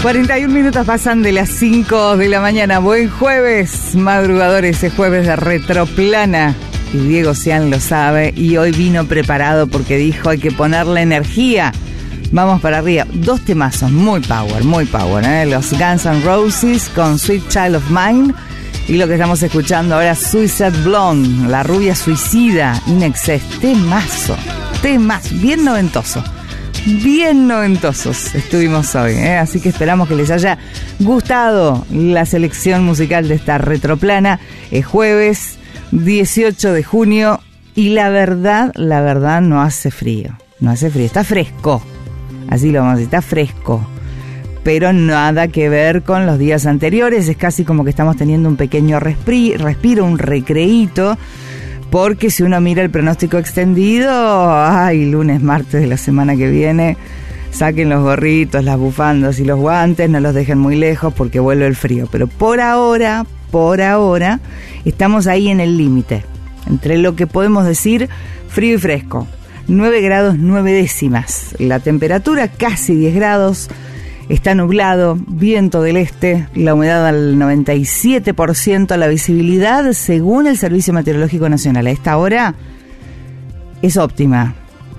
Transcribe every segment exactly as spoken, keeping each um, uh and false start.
cuarenta y un minutos pasan de las cinco de la mañana. Buen jueves, madrugadores, es jueves de Retroplana. Y Diego Cian lo sabe. Y hoy vino preparado porque dijo hay que ponerle energía. Vamos para arriba. Dos temazos, muy power, muy power, ¿eh? Los Guns N' Roses con Sweet Child of Mine. Y lo que estamos escuchando ahora, Suicide Blonde, la rubia suicida, In Excess. Temazo, temazo, bien noventoso. Bien noventosos estuvimos hoy, ¿eh? Así que esperamos que les haya gustado la selección musical de esta Retroplana. Es jueves dieciocho de junio y la verdad, la verdad no hace frío, no hace frío, está fresco, así lo vamos a decir, está fresco, pero nada que ver con los días anteriores. Es casi como que estamos teniendo un pequeño respiro, respiro un recreíto. Porque si uno mira el pronóstico extendido, ay, lunes, martes de la semana que viene, saquen los gorritos, las bufandas y los guantes, no los dejen muy lejos porque vuelve el frío. Pero por ahora, por ahora, estamos ahí en el límite, entre lo que podemos decir frío y fresco. nueve grados nueve décimas, la temperatura casi diez grados, está nublado, viento del este, la humedad al noventa y siete por ciento, la visibilidad, según el Servicio Meteorológico Nacional, a esta hora es óptima.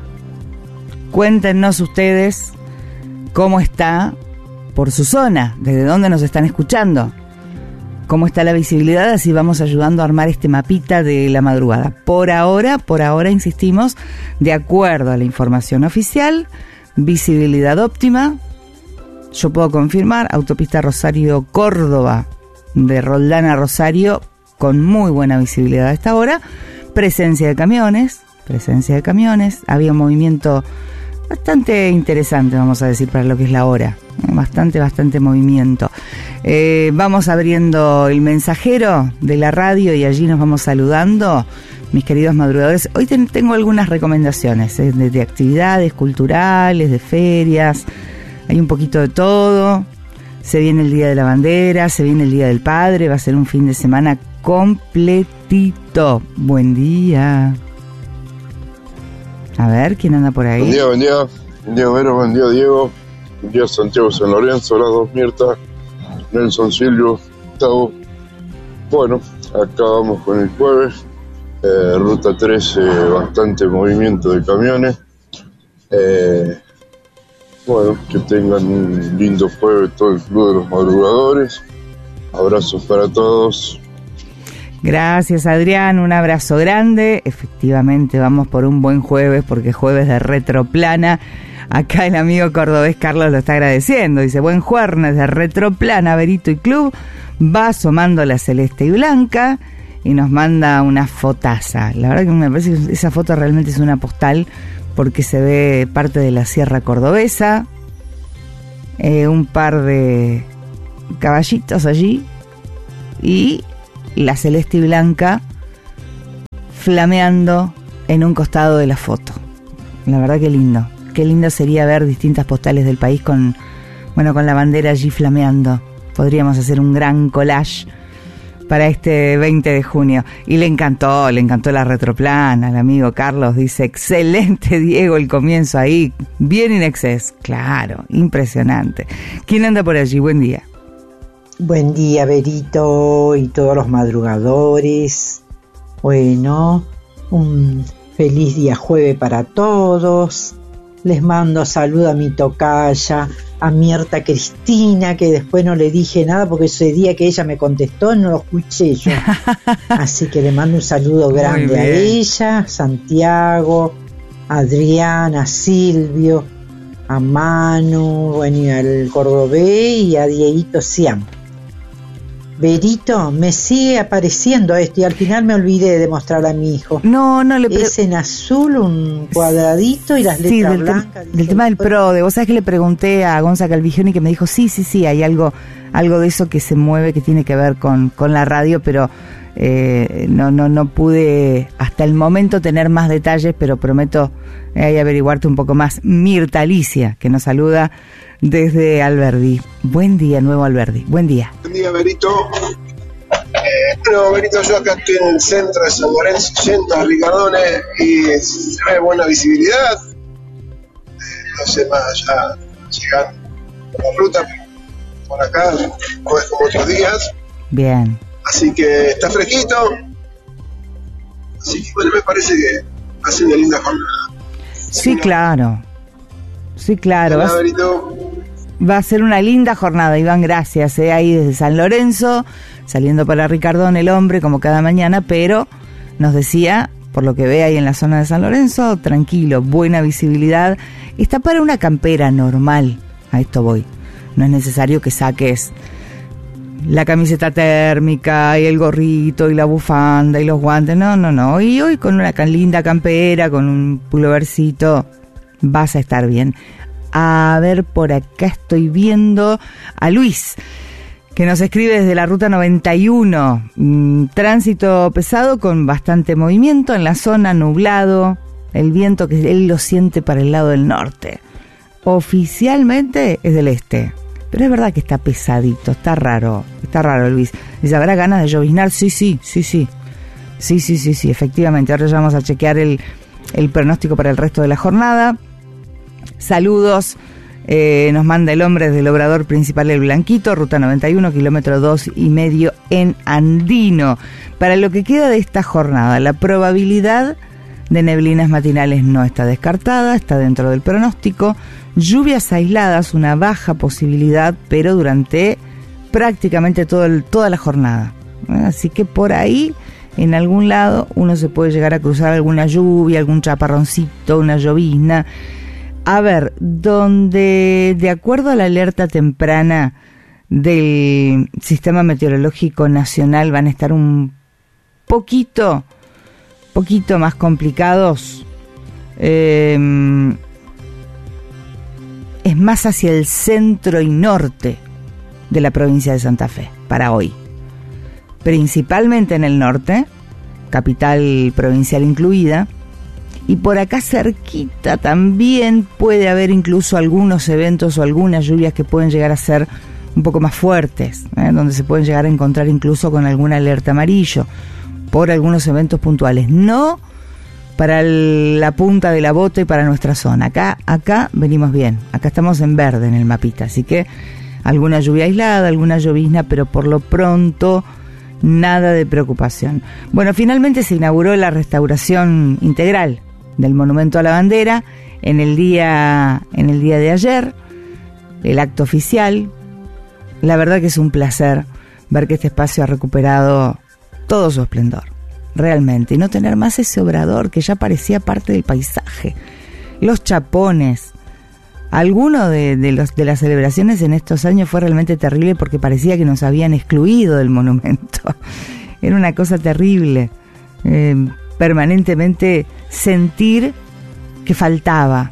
Cuéntenos ustedes cómo está por su zona, desde dónde nos están escuchando, cómo está la visibilidad, así vamos ayudando a armar este mapita de la madrugada. Por ahora, por ahora insistimos, de acuerdo a la información oficial, visibilidad óptima. Yo puedo confirmar, autopista Rosario-Córdoba, de Roldán a Rosario, con muy buena visibilidad a esta hora. Presencia de camiones, presencia de camiones. Había un movimiento bastante interesante, vamos a decir, para lo que es la hora. Bastante, bastante movimiento. Eh, vamos abriendo el mensajero de la radio y allí nos vamos saludando, mis queridos madrugadores. Hoy ten, tengo algunas recomendaciones, eh, de, de actividades culturales, de ferias. Hay un poquito de todo. Se viene el Día de la Bandera, se viene el Día del Padre. Va a ser un fin de semana completito. Buen día. A ver, ¿quién anda por ahí? Buen día, buen día. Buen día, Vero, buen día, Diego. Buen día, Santiago San Lorenzo, las dos Mirta, Nelson, Silvio, Gustavo. Bueno, acá vamos con el jueves. Eh, ruta trece, bastante movimiento de camiones. Eh... Bueno, que tengan un lindo jueves todo el Club de los Madrugadores. Abrazos para todos. Gracias, Adrián, un abrazo grande. Efectivamente, vamos por un buen jueves, porque es jueves de Retroplana. Acá el amigo cordobés Carlos lo está agradeciendo. Dice, buen jueves de Retroplana, Verito y Club. Va asomando la celeste y blanca y nos manda una fotaza. La verdad que me parece que esa foto realmente es una postal, porque se ve parte de la sierra cordobesa, eh, un par de caballitos allí y la celeste y blanca flameando en un costado de la foto. La verdad que lindo, qué lindo sería ver distintas postales del país con, bueno, con la bandera allí flameando. Podríamos hacer un gran collage para este veinte de junio. Y le encantó, le encantó la Retroplana. El amigo Carlos dice, excelente, Diego, el comienzo ahí, bien in excess. Claro, impresionante. ¿Quién anda por allí? Buen día. Buen día, Berito y todos los madrugadores. Bueno, un feliz día jueves para todos. Les mando salud a mi tocaya, a Mirta Cristina, que después no le dije nada porque ese día que ella me contestó no lo escuché yo. Así que le mando un saludo grande a ella, Santiago, a Adrián, a Silvio, a Manu, bueno, y al cordobés y a Dieguito Cian. Berito, me sigue apareciendo esto y al final me olvidé de mostrarle a mi hijo. No, no le pre- Es en azul, un cuadradito y las letras sí, del blancas. Te- del tema del PRODE. Vos sabés que le pregunté a Gonza Calvigioni que me dijo, sí, sí, sí, hay algo, algo de eso que se mueve, que tiene que ver con, con la radio, pero eh, no, no, no pude hasta el momento tener más detalles, pero prometo eh, averiguarte un poco más. Mirta Alicia, que nos saluda desde Alberdi. Buen día, nuevo Alberdi. Buen día. Buen día, Berito. Eh, bueno, Berito, yo acá estoy en el centro de San Lorenzo, yendo a Ricardones y se ve buena visibilidad. Eh, no sé más allá, llegando a la ruta. por acá, no es como otros días. Bien. Así que está fresquito. Así que bueno, me parece que hace una linda jornada. Sí, claro. Sí, claro. Hola, Va, Berito. va a ser una linda jornada, Iván, gracias. Eh, ahí desde San Lorenzo, saliendo para Ricardón el hombre, como cada mañana, pero nos decía, por lo que ve ahí en la zona de San Lorenzo, tranquilo, buena visibilidad. Está para una campera normal, a esto voy. No es necesario que saques la camiseta térmica y el gorrito y la bufanda y los guantes, no, no, no. Y hoy con una linda campera, con un pulovercito, vas a estar bien. A ver, por acá estoy viendo a Luis, que nos escribe desde la ruta noventa y uno. Mm, tránsito pesado con bastante movimiento en la zona, nublado, el viento que él lo siente para el lado del norte. Oficialmente es del este, pero es verdad que está pesadito, está raro, está raro, Luis. Dice, ¿habrá ganas de lloviznar? Sí, sí, sí, sí. Sí, sí, sí, sí, efectivamente. Ahora ya vamos a chequear el, el pronóstico para el resto de la jornada. Saludos, eh, nos manda el hombre desde el obrador principal del Blanquito, ruta noventa y uno, kilómetro dos y medio en Andino. Para lo que queda de esta jornada, la probabilidad de neblinas matinales no está descartada, está dentro del pronóstico. Lluvias aisladas, una baja posibilidad, pero durante prácticamente todo el, toda la jornada. Así que por ahí, en algún lado, uno se puede llegar a cruzar alguna lluvia, algún chaparroncito, una llovizna. A ver, donde de acuerdo a la alerta temprana del Sistema Meteorológico Nacional van a estar un poquito, poquito más complicados, eh, es más hacia el centro y norte de la provincia de Santa Fe, para hoy. Principalmente en el norte, capital provincial incluida, y por acá cerquita también puede haber incluso algunos eventos o algunas lluvias que pueden llegar a ser un poco más fuertes, ¿eh? Donde se pueden llegar a encontrar incluso con alguna alerta amarillo por algunos eventos puntuales. No para el, la punta de la bota y para nuestra zona. Acá, acá venimos bien, acá estamos en verde en el mapita, así que alguna lluvia aislada, alguna llovizna, pero por lo pronto nada de preocupación. Bueno, finalmente se inauguró la restauración integral del Monumento a la Bandera en el día en el día de ayer, el acto oficial. La verdad que es un placer ver que este espacio ha recuperado todo su esplendor, realmente, y no tener más ese obrador que ya parecía parte del paisaje. Los chapones, alguno de, de, los, de las celebraciones en estos años fue realmente terrible porque parecía que nos habían excluido del monumento. Era una cosa terrible. Eh, permanentemente sentir que faltaba.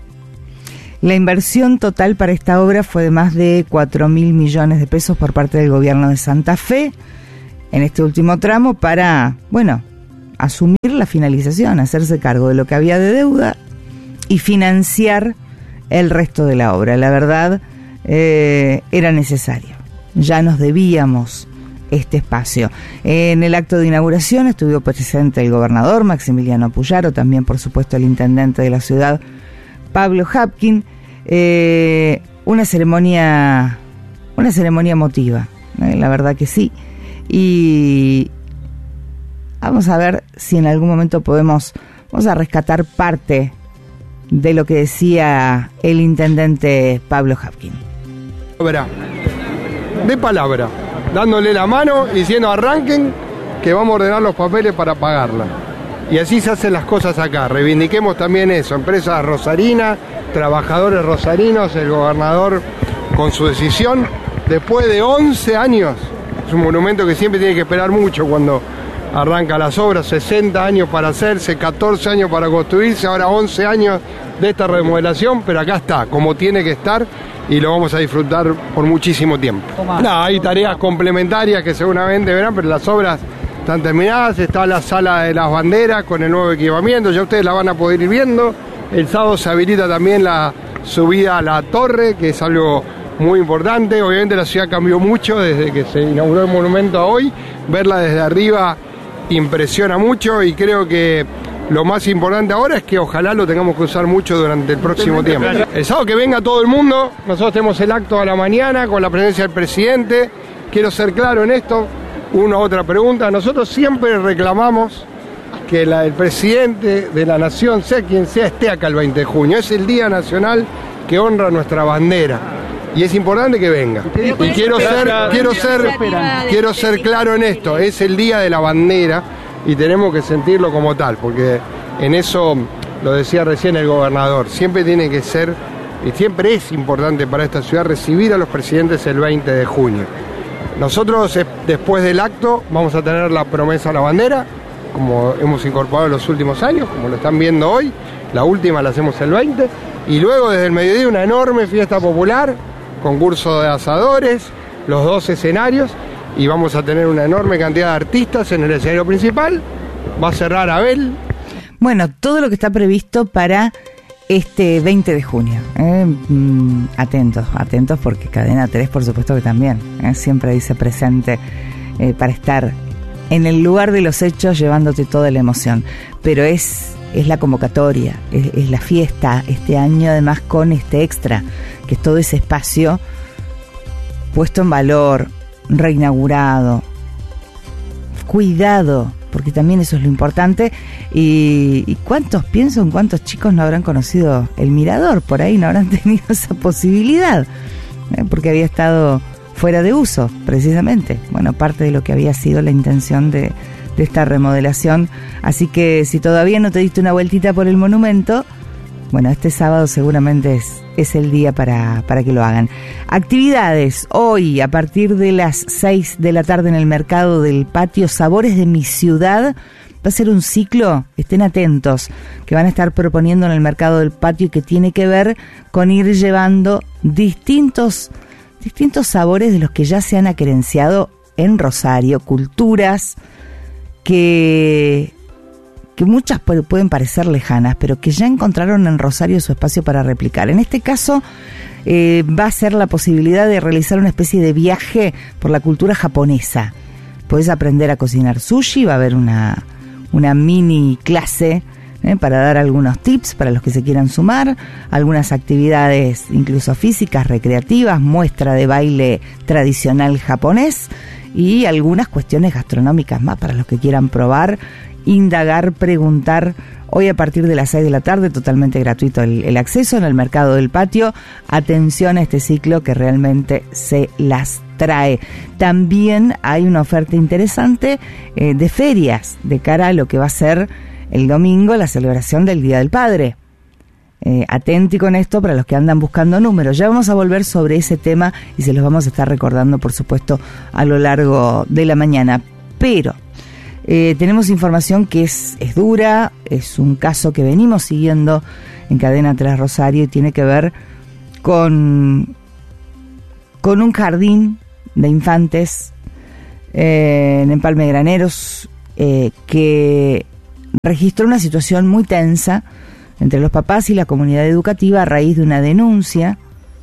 La inversión total para esta obra fue de más de cuatro mil millones de pesos por parte del gobierno de Santa Fe en este último tramo para, bueno, asumir la finalización, hacerse cargo de lo que había de deuda y financiar el resto de la obra. La verdad, eh, era necesario. Ya nos debíamos este espacio. En el acto de inauguración estuvo presente el gobernador Maximiliano Puyaro, también por supuesto el intendente de la ciudad, Pablo Hapkin. Eh, una ceremonia, una ceremonia emotiva, eh, la verdad que sí. Y vamos a ver si en algún momento podemos, vamos a rescatar parte de lo que decía el intendente Pablo Hapkin. Verá, de palabra, dándole la mano y diciendo arranquen que vamos a ordenar los papeles para pagarla. Y así se hacen las cosas acá. Reivindiquemos también eso, empresas rosarinas, trabajadores rosarinos, el gobernador con su decisión, después de once años, es un monumento que siempre tiene que esperar mucho cuando arranca las obras, sesenta años para hacerse, catorce años para construirse, ahora once años de esta remodelación, pero acá está, como tiene que estar, y lo vamos a disfrutar por muchísimo tiempo. No, hay tareas complementarias que seguramente verán, pero las obras están terminadas. Está la sala de las banderas con el nuevo equipamiento, ya ustedes la van a poder ir viendo. El sábado se habilita también la subida a la torre, que es algo muy importante. Obviamente la ciudad cambió mucho desde que se inauguró el monumento a hoy. Verla desde arriba impresiona mucho y creo que Lo más importante ahora es que ojalá lo tengamos que usar mucho durante el próximo tiempo. El sábado que venga todo el mundo, nosotros tenemos el acto a la mañana con la presencia del presidente. Quiero ser claro en esto, una otra pregunta. Nosotros siempre reclamamos que la, el presidente de la nación, sea quien sea, esté acá el veinte de junio. Es el Día Nacional que honra nuestra bandera. Y es importante que venga. Y quiero ser, quiero ser, quiero ser claro en esto, es el Día de la Bandera. Y tenemos que sentirlo como tal, porque en eso, lo decía recién el gobernador, siempre tiene que ser, y siempre es importante para esta ciudad recibir a los presidentes el veinte de junio. Nosotros, después del acto, vamos a tener la promesa a la bandera, como hemos incorporado en los últimos años, como lo están viendo hoy, la última la hacemos el veinte, y luego desde el mediodía una enorme fiesta popular, concurso de asadores, los dos escenarios, y vamos a tener una enorme cantidad de artistas en el escenario principal. Va a cerrar Abel. Bueno, todo lo que está previsto para este veinte de junio. ¿eh? Mm, atentos, atentos porque Cadena tres, por supuesto que también, ¿eh? siempre dice presente eh, para estar en el lugar de los hechos llevándote toda la emoción. Pero es, es la convocatoria, es, es la fiesta, este año además con este extra, que es todo ese espacio puesto en valor, reinaugurado, cuidado, porque también eso es lo importante. Y, y cuántos, pienso en cuántos chicos no habrán conocido el Mirador, por ahí no habrán tenido esa posibilidad, ¿eh? porque había estado fuera de uso, precisamente. Bueno, parte de lo que había sido la intención de, de esta remodelación. Así que si todavía no te diste una vueltita por el monumento, bueno, este sábado seguramente es, es el día para, para que lo hagan. Actividades. Hoy, a partir de las seis de la tarde en el mercado del patio Sabores de mi Ciudad, va a ser un ciclo, estén atentos, que van a estar proponiendo en el mercado del patio, que tiene que ver con ir llevando distintos, distintos sabores de los que ya se han aquerenciado en Rosario, culturas que... que muchas pueden parecer lejanas, pero que ya encontraron en Rosario su espacio para replicar. En este caso, eh, va a ser la posibilidad de realizar una especie de viaje por la cultura japonesa. Podés aprender a cocinar sushi, va a haber una, una mini clase eh, para dar algunos tips para los que se quieran sumar, algunas actividades incluso físicas, recreativas, muestra de baile tradicional japonés y algunas cuestiones gastronómicas más para los que quieran probar, indagar, preguntar. Hoy a partir de las seis de la tarde, totalmente gratuito el, el acceso en el mercado del patio. Atención a este ciclo que realmente se las trae. También hay una oferta interesante eh, de ferias de cara a lo que va a ser el domingo, la celebración del Día del Padre. Eh, atenti con esto para los que andan buscando números. Ya vamos a volver sobre ese tema y se los vamos a estar recordando, por supuesto, a lo largo de la mañana. Pero Eh, tenemos información que es, es dura, es un caso que venimos siguiendo en Cadena tres Rosario y tiene que ver con, con un jardín de infantes eh, en Empalme Graneros eh, que registró una situación muy tensa entre los papás y la comunidad educativa a raíz de una denuncia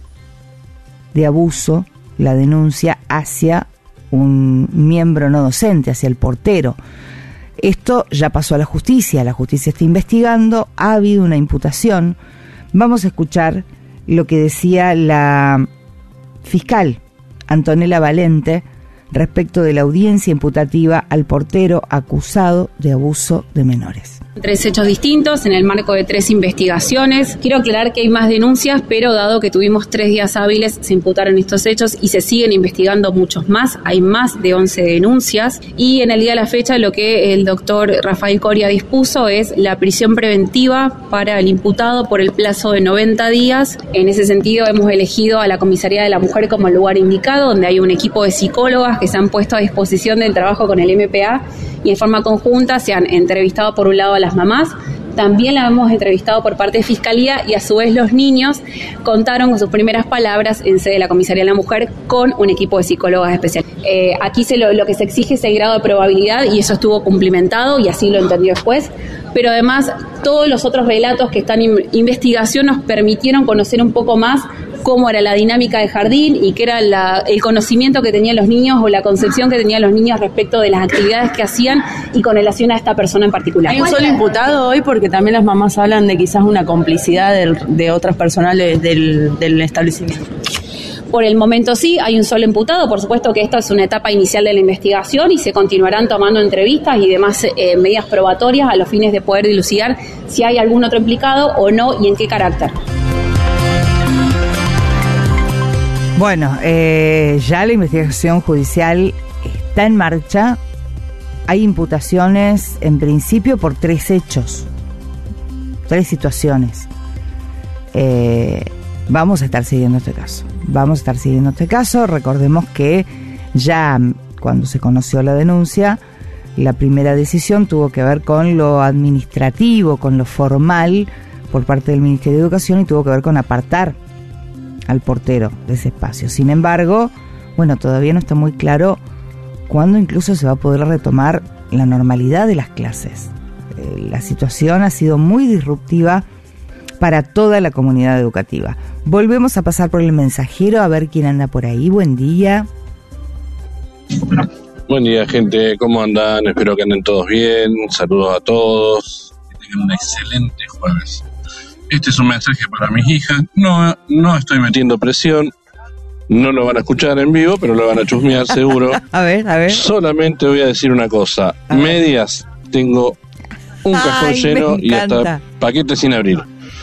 de abuso, la denuncia hacia un miembro no docente, hacia el portero. Esto ya pasó a la justicia, la justicia está investigando, ha habido una imputación. Vamos a escuchar lo que decía la fiscal Antonella Valente respecto de la audiencia imputativa al portero acusado de abuso de menores. Tres hechos distintos en el marco de tres investigaciones. Quiero aclarar que hay más denuncias, pero dado que tuvimos tres días hábiles, se imputaron estos hechos y se siguen investigando muchos más. Hay más de once denuncias y en el día de la fecha lo que el doctor Rafael Coria dispuso es la prisión preventiva para el imputado por el plazo de noventa días. En ese sentido hemos elegido a la Comisaría de la Mujer como el lugar indicado, donde hay un equipo de psicólogas que se han puesto a disposición del trabajo con el M P A y en forma conjunta se han entrevistado por un lado a las mamás, también la hemos entrevistado por parte de Fiscalía y a su vez los niños contaron con sus primeras palabras en sede de la Comisaría de la Mujer con un equipo de psicólogas especiales. Eh, aquí se lo, lo que se exige es el grado de probabilidad y eso estuvo cumplimentado y así lo entendió el juez. pero además todos los otros relatos que están en investigación nos permitieron conocer un poco más cómo era la dinámica de jardín y qué era la, el conocimiento que tenían los niños o la concepción que tenían los niños respecto de las actividades que hacían y con relación a esta persona en particular. ¿Hay un solo imputado hoy? Porque también las mamás hablan de quizás una complicidad del, de otras personales del, del establecimiento. Por el momento sí, hay un solo imputado. Por supuesto que esta es una etapa inicial de la investigación y se continuarán tomando entrevistas y demás eh, medidas probatorias a los fines de poder dilucidar si hay algún otro implicado o no y en qué carácter. Bueno, eh, ya la investigación judicial está en marcha. Hay imputaciones en principio por tres hechos, tres situaciones. Eh, vamos a estar siguiendo este caso. Vamos a estar siguiendo este caso. Recordemos que ya cuando se conoció la denuncia, la primera decisión tuvo que ver con lo administrativo, con lo formal por parte del Ministerio de Educación y tuvo que ver con apartar al portero de ese espacio. Sin embargo, bueno, todavía no está muy claro cuándo incluso se va a poder retomar la normalidad de las clases. Eh, la situación ha sido muy disruptiva para toda la comunidad educativa. Volvemos a pasar por el mensajero a ver quién anda por ahí. Buen día. Buen día, gente. ¿Cómo andan? Espero que anden todos bien. Saludos a todos. Que tengan un excelente jueves. Este es un mensaje para mis hijas. No, no estoy metiendo presión. No lo van a escuchar en vivo, pero lo van a chusmear seguro. A ver, a ver. Solamente voy a decir una cosa. A ver. Medias, tengo un Ay, cajón lleno y hasta paquetes sin abrir.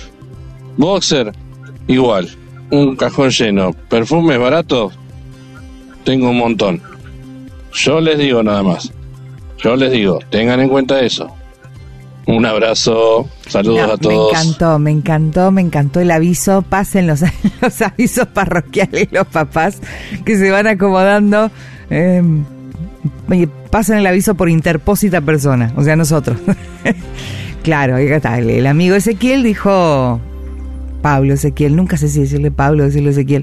Boxer, igual. Un cajón lleno. Perfumes baratos, tengo un montón. Yo les digo nada más. Yo les digo, tengan en cuenta eso. Un abrazo, saludos no, a todos. Me encantó, me encantó, me encantó el aviso. Pasen los, los avisos parroquiales, los papás que se van acomodando. Eh, pasen el aviso por interpósita persona, o sea, nosotros. Claro, ahí está. El, el amigo Ezequiel dijo, Pablo Ezequiel, nunca sé si decirle Pablo o decirle Ezequiel.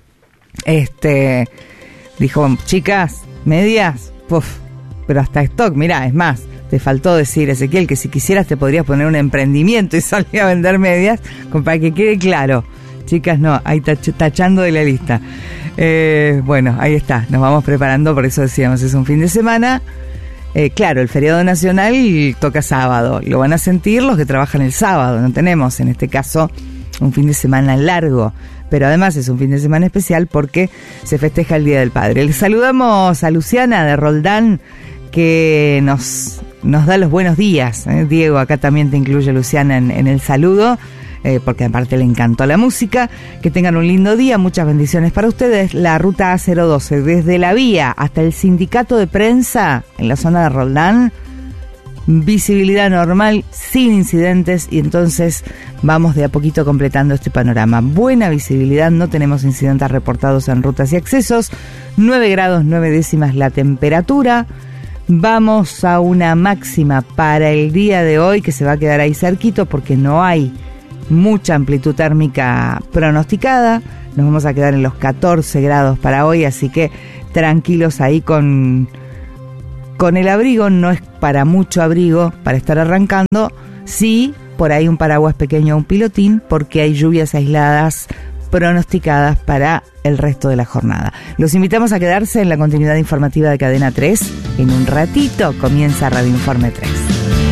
Este, dijo, chicas, medias, puf, pero hasta stock, mirá, es más. Te faltó decir, Ezequiel, que si quisieras te podrías poner un emprendimiento y salir a vender medias, para que quede claro. Chicas, no, ahí tach- tachando de la lista. Eh, bueno, ahí está, nos vamos preparando, por eso decíamos, es un fin de semana. Eh, claro, el feriado nacional toca sábado, lo van a sentir los que trabajan el sábado, no tenemos en este caso un fin de semana largo, pero además es un fin de semana especial porque se festeja el Día del Padre. Les saludamos a Luciana de Roldán, que nos, nos da los buenos días. ¿eh? Diego, acá también te incluye Luciana en, en el saludo, eh, porque aparte le encantó la música. Que tengan un lindo día, muchas bendiciones para ustedes. La ruta A cero doce, desde la vía hasta el sindicato de prensa en la zona de Roldán, visibilidad normal, sin incidentes, y entonces vamos de a poquito completando este panorama. Buena visibilidad, no tenemos incidentes reportados en rutas y accesos. nueve grados nueve décimas la temperatura. Vamos a una máxima para el día de hoy que se va a quedar ahí cerquito porque no hay mucha amplitud térmica pronosticada. Nos vamos a quedar en los catorce grados para hoy, así que tranquilos ahí con, con el abrigo. No es para mucho abrigo para estar arrancando. Sí, por ahí un paraguas pequeño o un pilotín porque hay lluvias aisladas pronosticadas para el resto de la jornada. Los invitamos a quedarse en la continuidad informativa de Cadena tres. En un ratito comienza Radio Informe tres.